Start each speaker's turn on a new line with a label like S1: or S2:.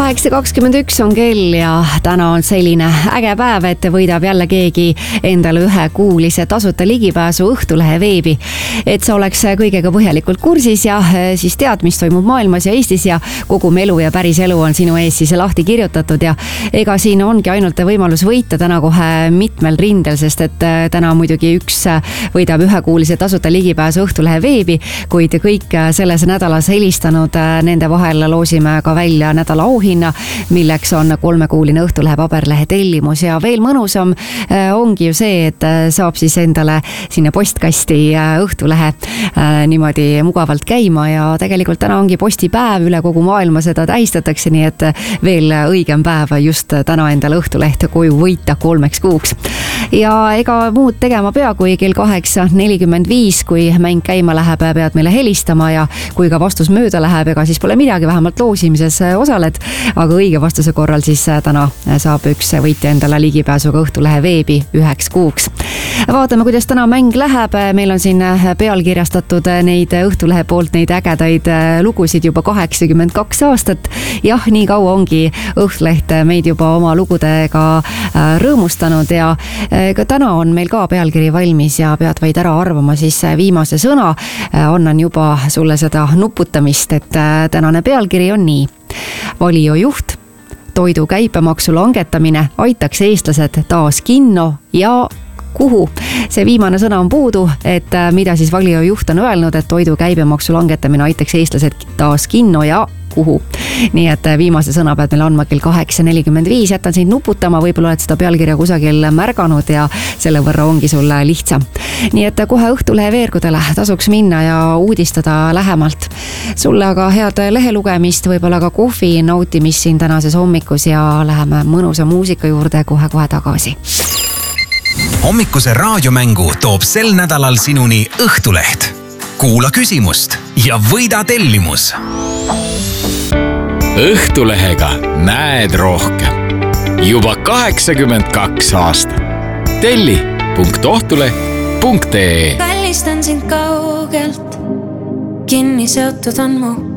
S1: 8:21 on kell ja täna on selline äge päev, et võidab jälle keegi endale ühekuulise tasuta ligipääsu Õhtulehe veebi. Et sa oleks kõigega põhjalikult kursis ja siis tead, mis toimub maailmas ja Eestis ja kogu elu ja päris elu on sinu ees siis lahti kirjutatud ja ega siin ongi ainult võimalus võita täna kohe mitmel rindel, sest et täna muidugi üks võidab ühekuulise tasuta ligipääsu Õhtulehe veebi, kuid kõik selles nädalas helistanud nende vahel loosime ka välja nädala auhinna, milleks on 3-kuuline Õhtulehe paberlehe tellimus ja veel mõnusam ongi ju see, et saab siis endale sinna postkasti Õhtulehe niimoodi mugavalt käima ja tegelikult täna ongi postipäev, üle kogu maailma seda tähistatakse, nii et veel õigem päev just täna endale Õhtulehte koju võita 3 kuuks. Ja ega muud tegema pea, kui kell 8:45, kui mäng käima läheb, pead meile helistama ja kui ka vastus mööda läheb, ega siis pole midagi, vähemalt loosimises osaled, aga õige vastuse korral siis täna saab üks võitja endale ligipääsuga Õhtulehe veebi 1 kuuks. Vaatame, kuidas täna mäng läheb. Meil on siin pealkirjastatud neid Õhtulehe poolt neid ägedaid lugusid juba 82 aastat. Jah, nii kaua ongi Õhtuleht meid juba oma lugudega rõõmustanud ja ka täna on meil ka pealkiri valmis ja pead vaid ära arvama siis viimase sõna. Annan juba sulle seda nuputamist, et tänane pealkiri on nii. Valiojuht, toidu käibemaksu langetamine aitaks eestlased taas kinno ja kuhu. See viimane sõna on puudu, et mida siis valiojuht on öelnud, et toidu käibemaksu langetamine aitaks eestlased taas kinno ja kuhu. Nii et viimase sõna pead meile andma kell 8:45, jätan sind nuputama, võib-olla oled seda pealkirja kusagil märganud ja selle võrra ongi sulle lihtsam. Nii et kohe Õhtulehe veergudele tasuks minna ja uudistada lähemalt. Sulle aga head lehelugemist, võib-olla ka kohvi nautimist siin tänases hommikus ja läheme mõnusa muusika juurde kohe tagasi.
S2: Hommikuse raadiomängu toob sel nädalal sinuni Õhtuleht. Kuula küsimust ja võida tellimus.
S3: Õhtulehega näed rohkem. Juba 82 aastat. telli.ohtuleht.ee.
S4: Kallistan sind kaugelt, kinni seotud on mu